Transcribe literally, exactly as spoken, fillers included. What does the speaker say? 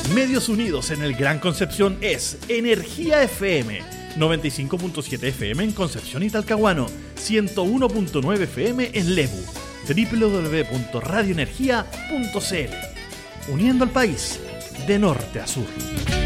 Medios unidos en el Gran Concepción es Energía F M, noventa y cinco punto siete F M en Concepción y Talcahuano, ciento uno punto nueve F M en Lebu, doble u doble u doble u punto radio energía punto c l. Uniendo al país de norte a sur.